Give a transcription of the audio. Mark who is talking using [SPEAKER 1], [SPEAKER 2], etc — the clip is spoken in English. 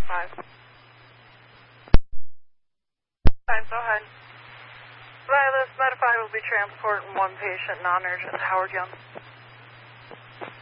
[SPEAKER 1] 5. Fine, go ahead. Violet, Med 5 will be transporting one patient, non-urgent, Howard Young.